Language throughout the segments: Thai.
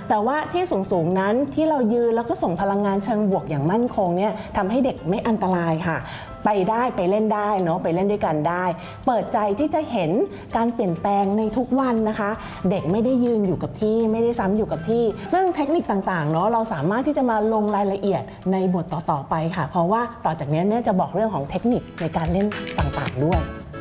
แต่ว่าที่สูงๆนั้นที่เรายืนแล้วก็ส่งพลังงานเชิงบวกอย่างมั่นคงเนี่ยทำให้เด็กไม่อันตรายค่ะไปได้ไปเล่นได้เนาะไปเล่นด้วยกันได้เปิดใจที่จะเห็นการเปลี่ยนแปลงในทุกวันนะคะเด็กไม่ได้ยืนอยู่กับที่ไม่ได้ซ้ำอยู่กับที่ซึ่งเทคนิคต่างๆเนาะเราสามารถที่จะมาลงรายละเอียดในบทต่อๆไปค่ะเพราะว่าต่อจากนี้เนี่ยจะบอกเรื่องของเทคนิคในการเล่นต่างๆด้วย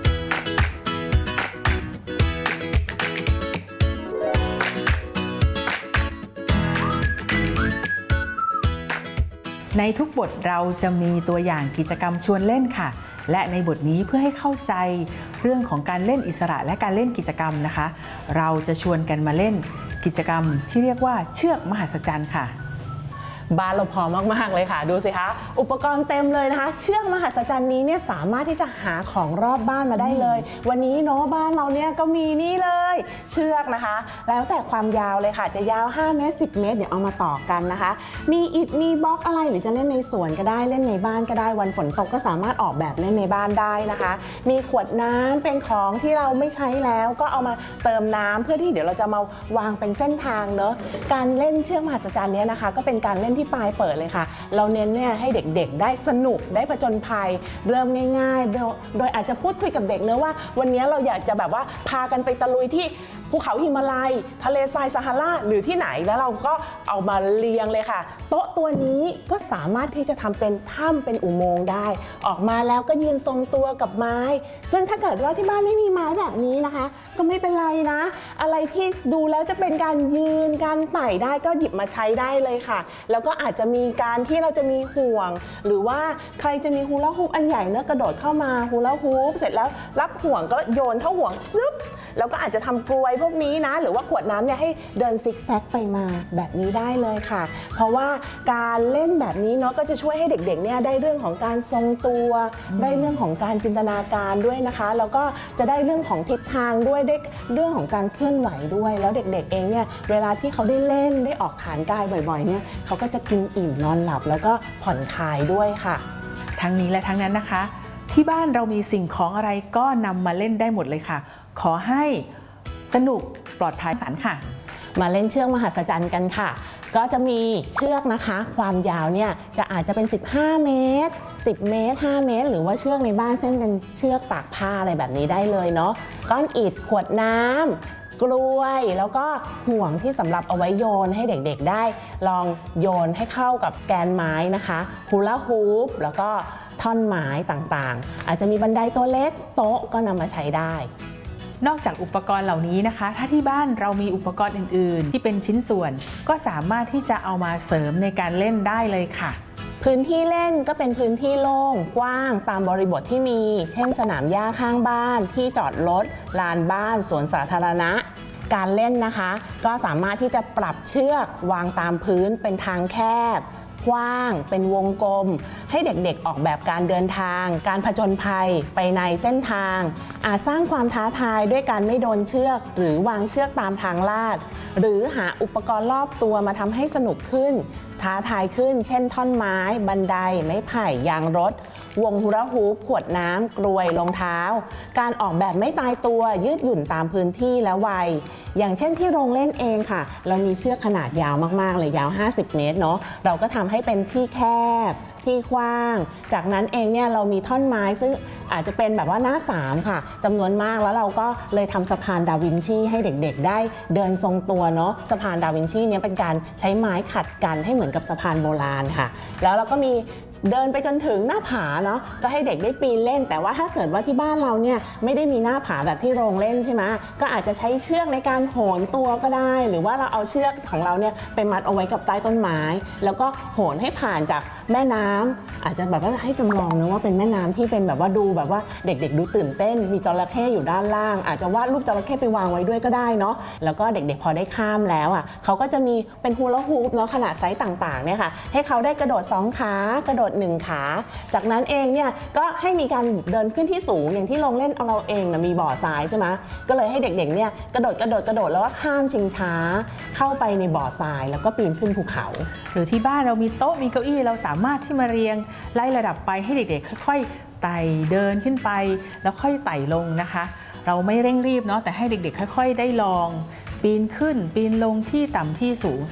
ในทุกบทเราจะมีตัวอย่างกิจกรรมชวนเล่นค่ะและในบทนี้เพื่อให้เข้าใจเรื่องของการเล่นอิสระและการเล่นกิจกรรมนะคะเราจะชวนกันมาเล่นกิจกรรมที่เรียกว่าเชือกมหัศจรรย์ค่ะบ้านเราพอมากๆเลยค่ะดูสิคะอุปกรณ์เต็มเลยนะคะเชือกมหัศจรรย์นี้เนี่ยสามารถที่จะหาของรอบบ้านมาได้เลยวันนี้เนาะบ้านเราเนี่ยก็มีนี่เลยเชือกนะคะแล้วแต่ความยาวเลยค่ะจะยาว5 เมตร 10 เมตรเดี๋ยวเอามาต่อกันนะคะมีอิฐมีบล็อกอะไรหรือจะเล่นในสวนก็ได้เล่นในบ้านก็ได้วันฝนตกก็สามารถออกแบบเล่นในบ้านได้นะคะมีขวดน้ำเป็นของที่เราไม่ใช้แล้วก็เอามาเติมน้ำเพื่อที่เดี๋ยวเราจะมาวางเป็นเส้นทางเนาะการเล่นเชือกมหัศจรรย์นี้นะคะก็เป็นการเล่นที่ปลายเปิดเลยค่ะเราเน้นเนี่ยให้เด็กๆได้สนุกได้ผจญภัยเริ่มง่ายๆโดยอาจจะพูดคุยกับเด็กเนอะว่าวันนี้เราอยากจะแบบว่าพากันไปตะลุยที่ภูเขาหิมาลัยทะเลทรายซาฮาราหรือที่ไหนแล้วเราก็เอามาเรียงเลยค่ะโต๊ะตัวนี้ก็สามารถที่จะทำเป็นถ้ำเป็นอุโมงค์ได้ออกมาแล้วก็ยืนทรงตัวกับไม้ซึ่งถ้าเกิดว่าที่บ้านไม่มีไม้แบบนี้นะคะก็ไม่เป็นไรนะอะไรที่ดูแล้วจะเป็นการยืนการไต่ได้ก็หยิบมาใช้ได้เลยค่ะแล้วก็อาจจะมีการที่เราจะมีห่วงหรือว่าใครจะมีฮูลาฮูปอันใหญ่เนอะกระโดดเข้ามาฮูลาฮูปเสร็จแล้วรับห่วงก็โยนเข้าห่วงปึ๊บแล้วก็อาจจะทำกลวยพวกนี้นะหรือว่าขวดน้ำเนี่ยให้เดินซิกแซกไปมาแบบนี้ได้เลยค่ะเพราะว่าการเล่นแบบนี้เนาะก็จะช่วยให้เด็กๆเนี่ยได้เรื่องของการทรงตัวได้เรื่องของการจินตนาการด้วยนะคะแล้วก็จะได้เรื่องของทิศทางด้วยได้เรื่องของการเคลื่อนไหวด้วยแล้วเด็กๆเองเนี่ยเวลาที่เขาได้เล่นได้ออกฐานกายบ่อยๆเนี่ยเขาก็จะกินอิ่มนอนหลับแล้วก็ผ่อนคลายด้วยค่ะทั้งนี้และทั้งนั้นนะคะที่บ้านเรามีสิ่งของอะไรก็นำมาเล่นได้หมดเลยค่ะขอให้สนุกปลอดภัยสันค่ะมาเล่นเชือกมหัศจรรย์กันค่ะก็จะมีเชือกนะคะความยาวเนี่ยจะอาจจะเป็น15 เมตร10 เมตร5 เมตรหรือว่าเชือกในบ้านเส้นเป็นเชือกตากผ้าอะไรแบบนี้ได้เลยเนาะก้อนอิฐขวดน้ำกลวยแล้วก็ห่วงที่สำหรับเอาไว้โยนให้เด็กๆได้ลองโยนให้เข้ากับแกนไม้นะคะฮูลาฮูปแล้วก็ท่อนไม้ต่างๆอาจจะมีบันไดตัวเล็กโต๊ะก็นำมาใช้ได้นอกจากอุปกรณ์เหล่านี้นะคะถ้าที่บ้านเรามีอุปกรณ์อื่นๆที่เป็นชิ้นส่วนก็สามารถที่จะเอามาเสริมในการเล่นได้เลยค่ะพื้นที่เล่นก็เป็นพื้นที่โล่งกว้างตามบริบทที่มีเช่นสนามหญ้าข้างบ้านที่จอดรถลานบ้านสวนสาธารณะการเล่นนะคะก็สามารถที่จะปรับเชือกวางตามพื้นเป็นทางแคบกว้างเป็นวงกลมให้เด็กๆออกแบบการเดินทางการผจญภัยไปในเส้นทางอาจสร้างความท้าทายด้วยการไม่โดนเชือกหรือวางเชือกตามทางลาดหรือหาอุปกรณ์รอบตัวมาทำให้สนุกขึ้นท้าทายขึ้นเช่นท่อนไม้บันไดไม้ไผ่ยางรถวงฮูลาฮูปขวดน้ำกลวยรองเท้าการออกแบบไม่ตายตัวยืดหยุ่นตามพื้นที่และวัยอย่างเช่นที่โรงเล่นเองค่ะเรามีเชือกขนาดยาวมากๆเลยยาว50 เมตรเนาะเราก็ทำให้เป็นที่แคบที่กว้างจากนั้นเองเนี่ยเรามีท่อนไม้ซึ่งอาจจะเป็นแบบว่าหน้า3ค่ะจำนวนมากแล้วเราก็เลยทำสะพานดาวินชีให้เด็กๆได้เดินทรงตัวเนาะสะพานดาวินชีเนี่ยเป็นการใช้ไม้ขัดกันให้เหมือนกับสะพานโบราณค่ะแล้วเราก็มีเดินไปจนถึงหน้าผาเนาะก็ให้เด็กได้ปีนเล่นแต่ว่าถ้าเกิดว่าที่บ้านเราเนี่ยไม่ได้มีหน้าผาแบบที่โรงเล่นใช่ไหมก็อาจจะใช้เชือกในการโหนตัวก็ได้หรือว่าเราเอาเชือกของเราเนี่ยไปมัดเอาไว้กับใต้ต้นไม้แล้วก็โหนให้ผ่านจากแม่น้ำอาจจะแบบว่าให้จำลองนะว่าเป็นแม่น้ำที่เป็นแบบว่าดูแบบว่าเด็กๆดูตื่นเต้นมีจระเข้อยู่ด้านล่างอาจจะวาดรูปจระเข้ไปวางไว้ด้วยก็ได้เนาะแล้วก็เด็กๆพอได้ข้ามแล้วอ่ะเขาก็จะมีเป็นฮูลาฮูปเนาะขนาดไซส์ต่างๆเนี่ยค่ะให้เขาได้กระโดด2 ขากระโดด1 ขาจากนั้นเองเนี่ยก็ให้มีการเดินขึ้นที่สูงอย่างที่โรงเล่นเราเองนะมีบ่อทรายใช่ไหมก็เลยให้เด็กๆเนี่ยกระโดดแล้วก็ข้ามชิงช้าเข้าไปในบ่อทรายแล้วก็ปีนขึ้นภูเขาหรือที่บ้านเรามีโต๊ะมีเก้าอี้เราสามารถที่มาเรียงไล่ระดับไปให้เด็กๆค่อยๆไต่เดินขึ้นไปแล้วค่อยไต่ลงนะคะเราไม่เร่งรีบเนาะแต่ให้เด็กๆค่อยๆได้ลองปีนขึ้นปีนลงที่ต่ำที่สูง